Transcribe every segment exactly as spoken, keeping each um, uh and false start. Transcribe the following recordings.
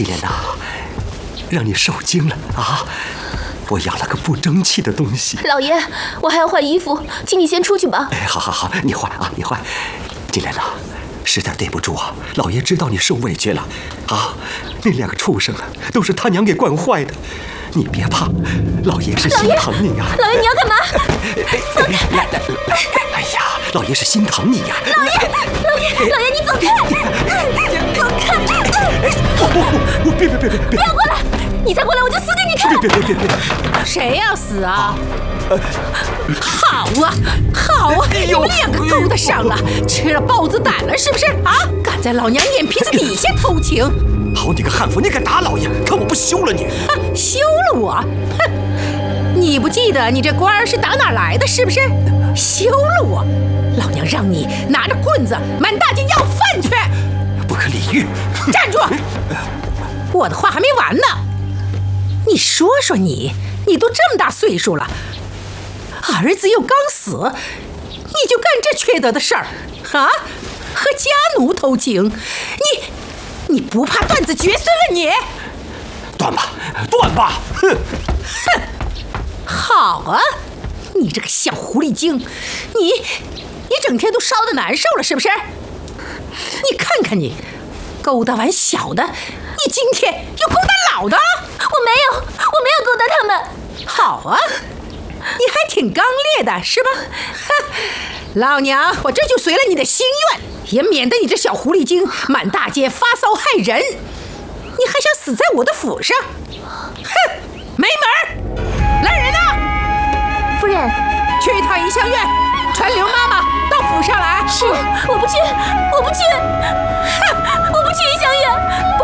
金莲呐，让你受惊了啊！我养了个不争气的东西。 老爷，我还要换衣服，请你先出去吧。 哎，好好好，你换啊，你换。金莲呐，实在对不住啊，老爷知道你受委屈了啊。那两个畜生啊，都是他娘给惯坏的。你别怕，老爷是心疼你呀、啊。 老爷，你要干嘛？走开！ 来来，哎呀，老爷是心疼你呀、啊。 老爷，老爷，老爷，你走开！走开！ 我我我别别别别别！ 不要过来！你再过来，我就死给你看！ 别别别别别！ 谁要死啊？好啊，好啊！你们两个勾搭上了，吃了豹子胆了是不是啊？敢在老娘眼皮子底下偷情！ 好你个悍妇，你敢打老爷，看我不休了你！ 啊，休了我！哼！你不记得你这官儿是打哪来的是不是？休了我！老娘让你拿着棍子满大街要饭去！ 不可理喻！ 站住！我的话还没完呢。你说说你，你都这么大岁数了，儿子又刚死，你就干这缺德的事儿啊？和家奴偷情，你你不怕断子绝孙了你？ 断吧，断吧！哼哼！好啊，你这个小狐狸精，你你整天都烧得难受了是不是？你看看你，勾搭完小的，你今天又勾搭老的？ 我没有，我没有勾搭他们。 好啊，你还挺刚烈的是吧？哼，老娘我这就随了你的心愿，也免得你这小狐狸精满大街发骚害人。你还想死在我的府上？哼，没门！来人呐！ 夫人， 去一趟怡香院，传刘妈妈到府上来。 是，我不去，我不去，哼，我不去怡香院，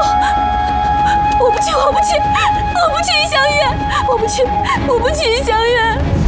不，我不去，我不去，我不去怡香院，我不去，我不去怡香院。